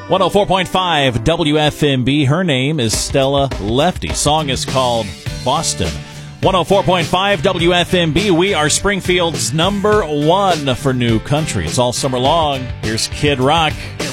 104.5 WFMB. Her name is Stella Lefty. Song is called Boston. 104.5 WFMB. We are Springfield's #1 for new country. It's all summer long. Here's Kid Rock.